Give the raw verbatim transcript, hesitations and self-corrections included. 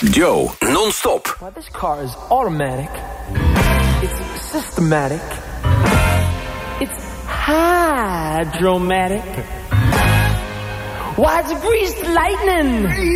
Joe, non-stop. Well, this car is automatic. It's systematic. It's hydromatic. Why, it's greased lightning.